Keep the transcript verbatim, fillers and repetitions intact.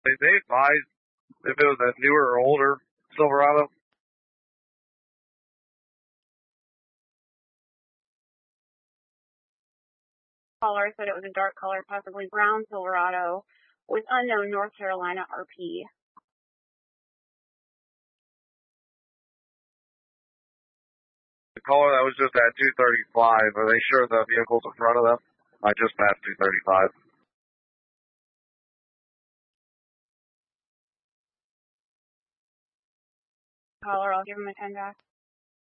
They, they advised if it was a newer or older Silverado. Caller said it was a dark color, possibly brown Silverado with unknown North Carolina R P. The caller that was just at two thirty-five, are they sure the vehicle's in front of them? I just passed two thirty-five. Caller, I'll give him a ten back.